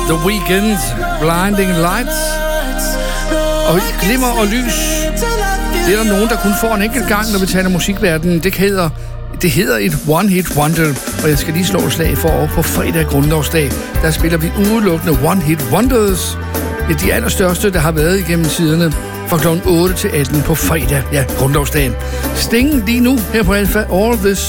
The Weeknd, Blinding Lights. Og glimmer og lys, det er der nogen, der kun får en enkelt gang, når vi taler musikverdenen. Det hedder et one-hit wonder, og jeg skal lige slå et slag for over på fredag grundlovsdag. Der spiller vi udelukkende one-hit wonders. Det er de allerstørste, der har været igennem tiderne fra kl. 8 til 18 på fredag, ja, grundlovsdagen. Sting lige nu her på Alpha, All This